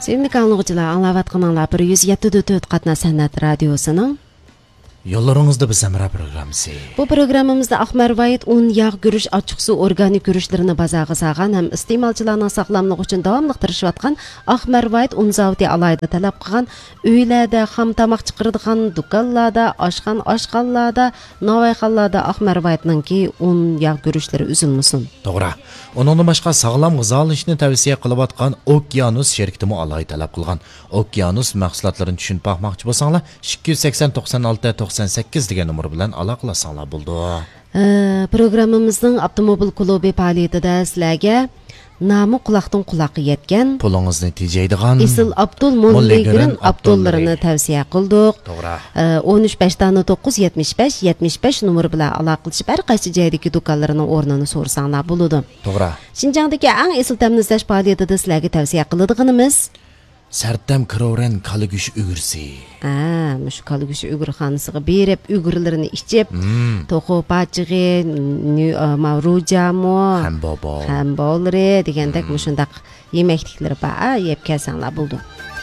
Sevimli anlıqçılar, anlavatqanlar 107.4 Qatna Sanat Radiosu'nun Yollarınızda biz Emre programısı. Bu programımızda Ahmervayit un yağ görüş açıq su organik görüşlerini bazağı sağan hem istemalçılarının sağlamlığı için davamlıq tırışıvatqan Ahmervayit un zavdi alayda talab qıgan öylerde, ham tamaq çıqırdıqan dukallarda, aşqan aşqallarda, navayqallarda Ahmervayit'nin ki un yağ görüşleri üzülmüsün. Doğru. Onun başqa sağlam gıza alışını tavsiye qılıb atqan Okyanus şirketimi alay talab qılgan. Okyanus mahsulotlarini tushunib baxmoqchi bo'lsanglar 280 96 98 degan numar bilan aloqalasanglar bo'ldi. Programımızın avtomobil klubi fəaliyyətində sizlərə namı qulaqdan qulağa yetgan pulingizni tejaydigan Isil Abdul Mulligirin Abdullarini tavsiya qildik. To'g'ri. 13 9 75 75 numar bilan aloqalashib har qaysi joydagi do'konlarning o'rnini so'rasanglar bo'ladi. To'g'ri. Shinjongdagi eng esil tamizlash faoliyatida sizlarga tavsiya qiladiganimiz Sərtdəm kırovren kalıgüş ügürsi. Mush kalıgüş ügürxanısıga berib, ügürlərini içib, toxu paçığı, mavrujamu, hambolri degandek mushundaq yeməklikləri var, yeb kelsanglar bo'ldi.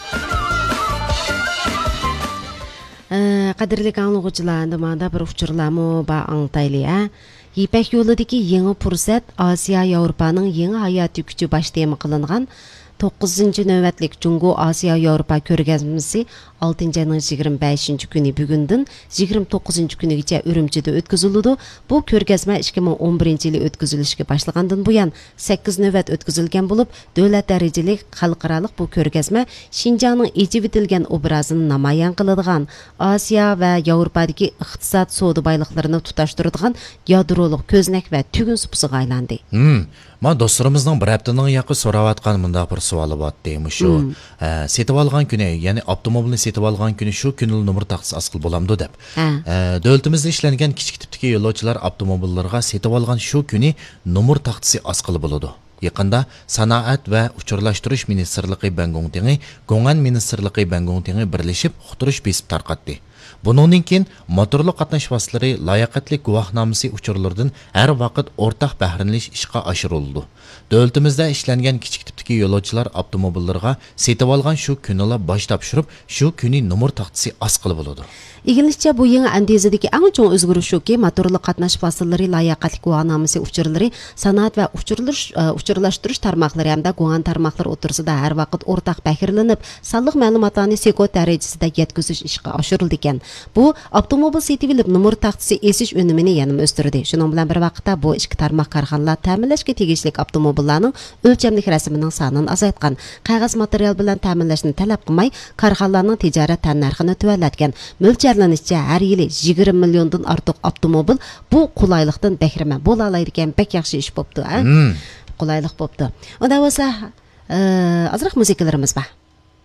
Qadrli anlıqçılar, manda bir uçurlarmı ba anlaylı. Yipək yolidagi yangi fursat Osiyo Yevropaning yangi hayot kuchi başlayımı qilingan 9-cı növbətlik Cungo Asiya Avropa ko'rgazmasi 6-ayning 25 kuni bugundan 29 kunigacha Urumchida o'tkaziladi. Bu ko'rgazma 2011-yili o'tkazilishga boshlagandan buyon 8 navbat o'tkazilgan bo'lib, davlat darajali xalqarалық bu ko'rgazma Xinjiangning ejib etilgan obrazini namoyon qiladigan, Osiyo va Yevropadagi iqtisod savdo boyliqlarini tutashtiradigan yadroliq ko'znak va tugun supisiga aylandi. Ma dostlarımızdan bir haftaning yaqı so'rayotgan bunda bir savol bor deymiz shu. Setib olgan kuni, ya'ni avtomobilni setib olgan kuni shu kunil numar taqsis asqil bo'lamdi deb. Davlatimizda ishlangan kichik tipdagi yo'lovchilar avtomobillarga setib olgan shu kuni numar taqsisi asqil bo'ladi. Yaqında Sanoat va Uchurlashtirish Ministrligi Bangongtingi, Go'ngan Ministrligi Bangongtingi birlashib xutirish besib tarqatdi. Bundan keyin motorli qatnash vositalari layoqatli guvohnomasi uchurlardan har vaqt o'rtaq bahrinlish ishga oshirildi. Davlatimizda ishlangan kichik tipdagi yo'lovchilar avtomobillariga setib olgan shu kunlar bosh topshirib, shu kuni numar taqsisi asqil bo'ladi. İlginççe bu yangi andezadagi eng chong o'zgarish shuki, motorli qatnash vositalari layoqatli guvohnomasi uchurlari sanoat va uchurlashtirish tarmoqlari hamda guvohan tarmoqlar o'tirsida har vaqt o'rtaq bahirlanib, sonliq ma'lumotlarni sekund darajasida yetkazish ishga oshirildi ekan. Bu avtomobil setib olib numar taqsisi esish unumini yana o'stirdi. Shuning bilan bir vaqtda bu ikki tarmoq korxonalar ta'minlashga tegishli avtomobillarning o'lchamlik rasmining sonini azaytgan, qog'oz material bilan ta'minlashni talab qilmay, korxonalarning tijorat tannarxini tuvallatgan. Mo'ljallanishcha har yili 20 milliondan ortiq avtomobil bu qulaylikdan bahramand bo'la oladigan bek yaxshi ish bo'pti, ha? Qulaylik bo'pti. Unda bo'lsa, azroq musiqalarimiz bor.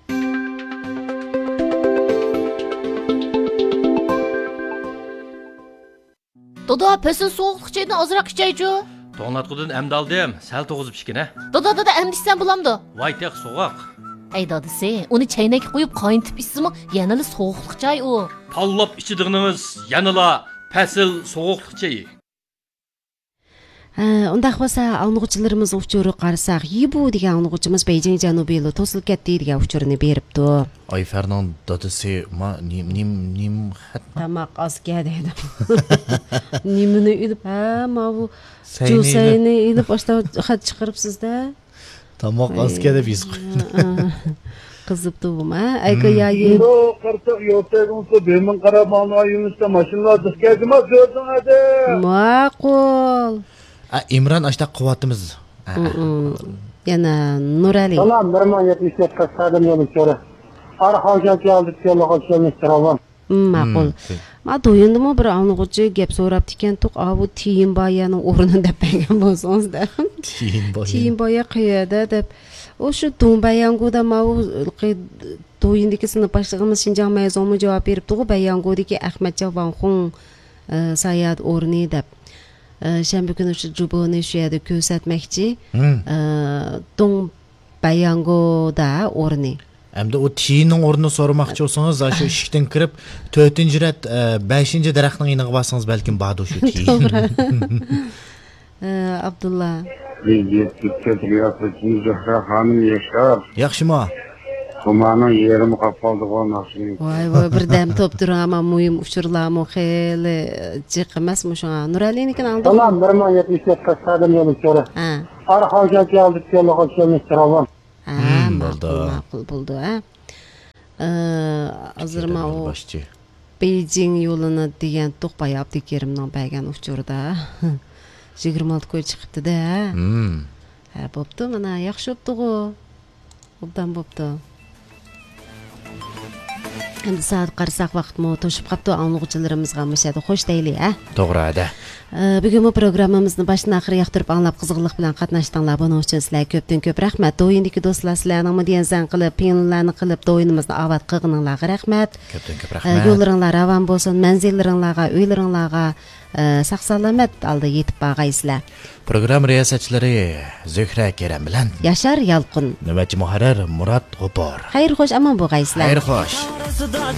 Doda, pesin soğuqluq çayını azırak içeycu. To'nglatqudan amdaldim, sal to'g'izib ichgina. Doda, emdiksen bulamdı. Voy teq so'g'oq. Ey dadisi, onu çaynak qo'yib qayntib içsimi, yanılı soğuqluq çay o. Tanlab ichidig'ingiz yanıla pasil so'g'uqliq chayi. Undaq bo'lsa, anlıqçılarımız uçuru qarasaq, Yibu degan anlıqçımız Beijing janubiyli to'silib ketdi degan uchurini beribdi. Ay Fernand dadisi ma nim Tamaq azga dedi. Nimini ilib, ma bu Jusayni ilib boshda xat chiqaribsiz-da. Tamaq azga deb yiz qo'ydi. Qizibdi bu ma. Ayqa yayi. Qartaq yo'taygunsa bemin qarabağına yunusda maşinlar diskazima gördün hadi. Ma'qul. İmran aşta quvvatimiz. Yana Nurali. Tamam, 170 kasadım yolu sonra. Arxaga geldik yo'lga qo'shilmoqchiman. Ma'qul. Ma do'yindimi bir anlıqçı gap so'rabdi ekan, to'q bu tiyin boyaning o'rnida bergan bo'lsangiz-da. Tiyin boya qayerda deb. O'sha Do'mbayangoda ma do'yindagi sinf boshlig'imiz Xinjiang Mayzomi javob beribdi, Bayangodagi Ahmadjon Vanxun sayat o'rni deb. Shanba kuni shu juboni shu yerda ko'rsatmoqchi. Do'mbayangoda o'rni. Hamda o tiyinning o'rnini so'ramoqchi bo'lsangiz, shu eshikdan kirib 4-rat 5-daraxtning yoniga borsangiz balkim bado shu tiyin. To'g'ri. Abdulla. Zahra Hanım yaşar. Yaxshimi? Kumanın yerimi kapalı olmasın. Voy, birden top duran ama mühim uçurlarmı xeyli jiq emasmi şuna? Nuralinikini aldın? Tamam, 1.77 taşladım yolu sonra. Ha. Arxaga geldik, yo'lga kelmoqchiman. Ma'qul bo'ldi, ha. Hozirma o Başçı. Beijing yo'lini degan To'qbay Abdukerimning bergan uchurda 26 ko'y chiqibdi-da. Ha, bo'pti, mana yaxshi bo'pti-ku. Obdan bo'pti. Endi soat qarasak vaqtmi to'shib qapti, anglag'uchilarimizga mishadi. Xo'sh deylik, ha? To'g'ri ada. Bugungi programmamizni boshdan oxiriga yoqtirib anglab qiziqlik bilan qatnashdinglar. Buning uchun sizlarga ko'pdan ko'p rahmat. Do'yindagi do'stlar sizlarning deyansan qilib, penlarni qilib do'yinimizni obod qilganinglarga rahmat. Ko'pdan ko'p rahmat. Yo'llaringlar ravon bo'lsin, manzillaringlarga, uylaringlarga sog'-salomat alda yetib borgaysizlar. Program riyosatchilari Zuhra Kerem bilan Yashar Yalqin. navbatchi muharrir Murod G'upor. Xayr xo'sh, amon bo'lgaysizlar. Xayr xo'sh.